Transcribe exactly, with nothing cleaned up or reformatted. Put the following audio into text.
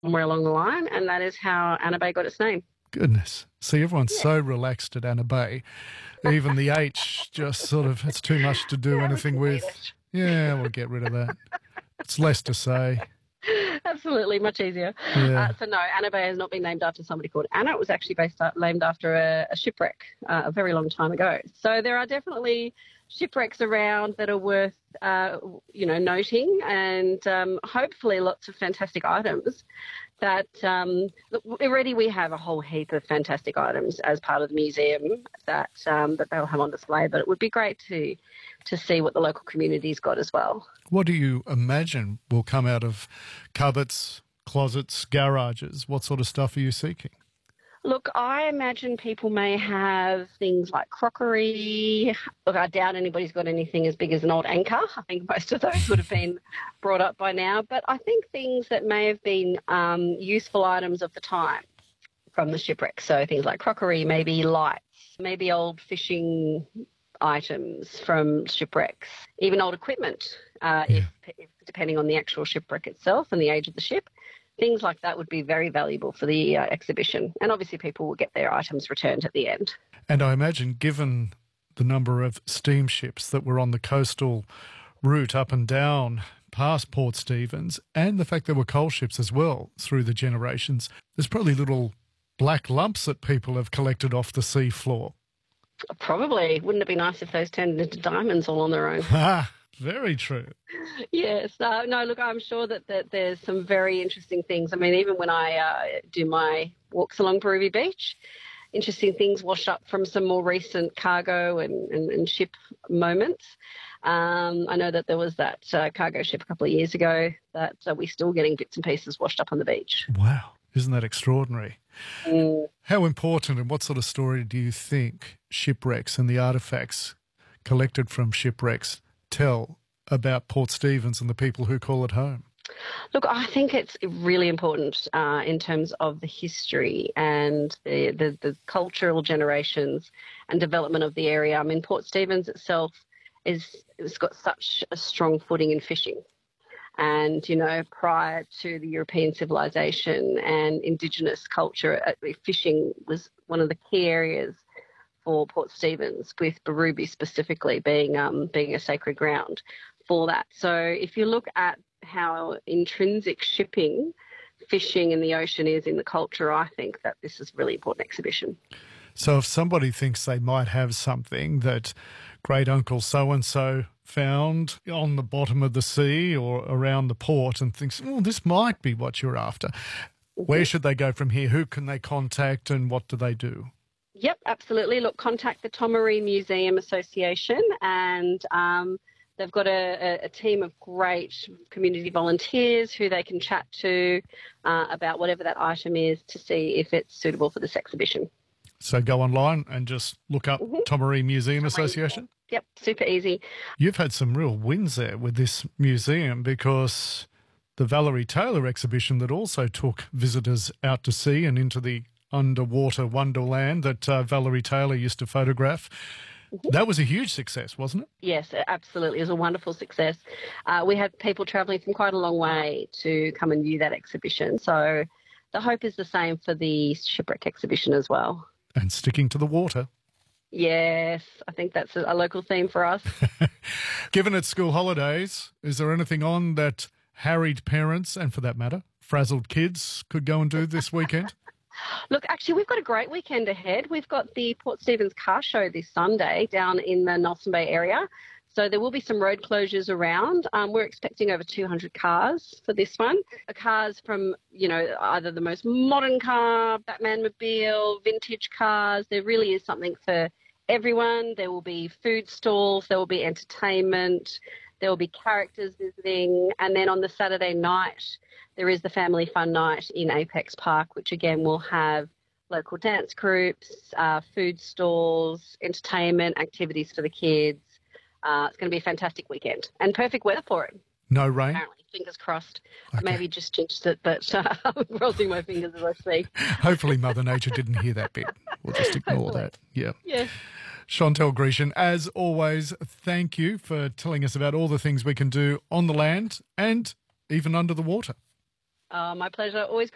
somewhere along the line, and that is how Anna Bay got its name. Goodness. See, everyone's Yeah. so relaxed at Anna Bay. Even the H just sort of, it's too much to do Yeah, we anything can with. eat it. Yeah, we'll get rid of that. It's less to say. Absolutely, much easier. Yeah. Uh, so no, Anna Bay has not been named after somebody called Anna. It was actually based up, named after a, a shipwreck uh, a very long time ago. So there are definitely shipwrecks around that are worth, uh, you know, noting, and um, hopefully lots of fantastic items. That um, look, already we have a whole heap of fantastic items as part of the museum that um, that they'll have on display. But it would be great to to see what the local community's got as well. What do you imagine will come out of cupboards, closets, garages? What sort of stuff are you seeking? Look, I imagine people may have things like crockery. Look, I doubt anybody's got anything as big as an old anchor. I think most of those would have been brought up by now. But I think things that may have been um, useful items of the time from the shipwreck. So things like crockery, maybe lights, maybe old fishing items from shipwrecks, even old equipment, uh, Yeah. if, if depending on the actual shipwreck itself and the age of the ship. Things like that would be very valuable for the uh, exhibition. And obviously people will get their items returned at the end. And I imagine, given the number of steamships that were on the coastal route up and down past Port Stephens, and the fact there were coal ships as well through the generations, there's probably little black lumps that people have collected off the sea floor. Probably. Wouldn't it be nice if those turned into diamonds all on their own? Ah, very true. Yes. Uh, no, look, I'm sure that, that there's some very interesting things. I mean, even when I uh, do my walks along Peruvi Beach, interesting things wash up from some more recent cargo and, and, and ship moments. Um, I know that there was that uh, cargo ship a couple of years ago that uh, we're still getting bits and pieces washed up on the beach. Wow. Isn't that extraordinary? Mm. How important and what sort of story do you think shipwrecks and the artefacts collected from shipwrecks tell about Port Stephens and the people who call it home? Look, I think it's really important uh, in terms of the history and the, the, the cultural generations and development of the area. I mean, Port Stephens itself is it's got such a strong footing in fishing. And, you know, prior to the European civilization and Indigenous culture, uh, fishing was one of the key areas for Port Stephens, with Berrubi specifically being um, being a sacred ground for that. So if you look at how intrinsic shipping, fishing in the ocean is in the culture, I think that this is a really important exhibition. So if somebody thinks they might have something that great uncle so-and-so found on the bottom of the sea or around the port and thinks, oh, this might be what you're after, mm-hmm. Where should they go from here? Who can they contact and what do they do? Yep, absolutely. Look, contact the Tomaree Museum Association, and um, they've got a, a team of great community volunteers who they can chat to uh, about whatever that item is to see if it's suitable for this exhibition. So go online and just look up mm-hmm. Tomaree Museum Tomaree. Association? Yep, super easy. You've had some real wins there with this museum, because the Valerie Taylor exhibition that also took visitors out to sea and into the underwater wonderland that uh, Valerie Taylor used to photograph, mm-hmm. that was a huge success, wasn't it? Yes, absolutely. It was a wonderful success. Uh, we had people travelling from quite a long way to come and view that exhibition. So the hope is the same for the shipwreck exhibition as well. And sticking to the water. Yes, I think that's a, a local theme for us. Given it's school holidays, is there anything on that harried parents, and for that matter, frazzled kids, could go and do this weekend? Look, actually, we've got a great weekend ahead. We've got the Port Stephens Car Show this Sunday down in the Nelson Bay area. So there will be some road closures around. Um, we're expecting over two hundred cars for this one. Cars from, you know, either the most modern car, Batman-mobile, vintage cars. There really is something for everyone. There will be food stalls. There will be entertainment. There will be characters visiting. And then on the Saturday night, there is the Family Fun Night in Apex Park, which again will have local dance groups, uh, food stalls, entertainment, activities for the kids. Uh, it's going to be a fantastic weekend and perfect weather for it. No rain? Apparently, fingers crossed. Okay. Maybe just jinxed it, but uh, I'm crossing my fingers as I speak. Hopefully Mother Nature didn't hear that bit. We'll just ignore Hopefully. that. Yeah. Yeah. Chantel Grecian, as always, thank you for telling us about all the things we can do on the land and even under the water. Uh, my pleasure. Always great.